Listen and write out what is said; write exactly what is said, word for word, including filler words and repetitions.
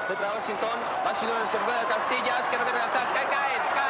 Petra Washington, Washington es que puede Castillas, que no quiere lanzar, cae, caes, caes.